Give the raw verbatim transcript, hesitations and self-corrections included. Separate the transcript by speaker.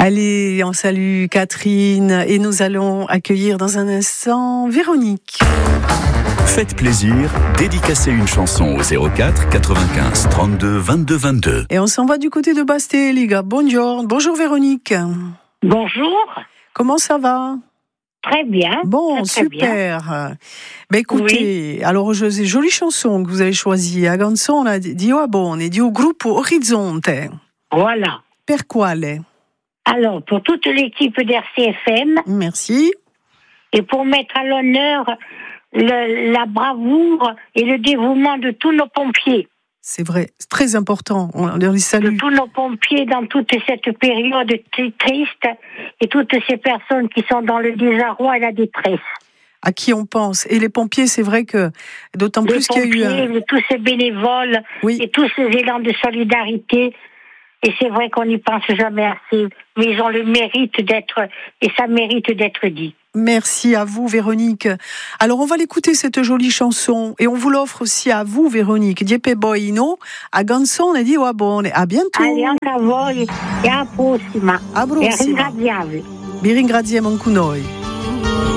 Speaker 1: Allez, on salue Catherine et nous allons accueillir dans un instant Véronique.
Speaker 2: Faites plaisir, dédicacez une chanson au zéro quatre quatre-vingt-quinze trente-deux vingt-deux vingt-deux.
Speaker 1: Et on s'en va du côté de Basté, les gars. Bonjour, bonjour Véronique.
Speaker 3: Bonjour.
Speaker 1: Comment ça va?
Speaker 3: Très bien.
Speaker 1: Bon,
Speaker 3: très, très
Speaker 1: super. Bien. Ben écoutez, oui. Alors je sais, jolie chanson que vous avez choisie. A canzone di Oabone, di Gruppo Orizzonte.
Speaker 3: Voilà.
Speaker 1: Per quale?
Speaker 3: Alors, pour toute l'équipe d'R C F M.
Speaker 1: Merci.
Speaker 3: Et pour mettre à l'honneur le, la bravoure et le dévouement de tous nos pompiers.
Speaker 1: C'est vrai, c'est très important. On les salue.
Speaker 3: De tous nos pompiers dans toute cette période triste et toutes ces personnes qui sont dans le désarroi et la détresse.
Speaker 1: À qui on pense. Et les pompiers, c'est vrai que, d'autant
Speaker 3: les
Speaker 1: plus
Speaker 3: pompiers,
Speaker 1: qu'il y a eu un...
Speaker 3: tous ces bénévoles, oui. Et tous ces élans de solidarité. Et c'est vrai qu'on n'y pense jamais assez. Mais ils ont le mérite d'être, et ça mérite d'être dit.
Speaker 1: Merci à vous, Véronique. Alors, on va l'écouter, cette jolie chanson. Et on vous l'offre aussi à vous, Véronique. Dieppe Boino, a canzone di Oabone. À bientôt.
Speaker 3: Allez, anche a voi. E alla prossima.
Speaker 1: A prossima.
Speaker 3: E ringraziarvi.
Speaker 1: Vi ringraziamo anche noi.